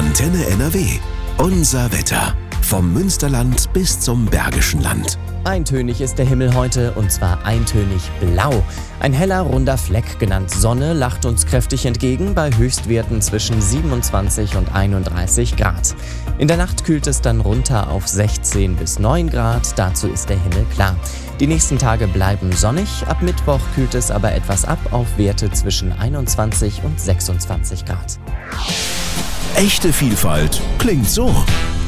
Antenne NRW. Unser Wetter. Vom Münsterland bis zum Bergischen Land. Eintönig ist der Himmel heute, und zwar eintönig blau. Ein heller, runder Fleck, genannt Sonne, lacht uns kräftig entgegen bei Höchstwerten zwischen 27 und 31 Grad. In der Nacht kühlt es dann runter auf 16 bis 9 Grad, dazu ist der Himmel klar. Die nächsten Tage bleiben sonnig, ab Mittwoch kühlt es aber etwas ab auf Werte zwischen 21 und 26 Grad. Echte Vielfalt klingt so.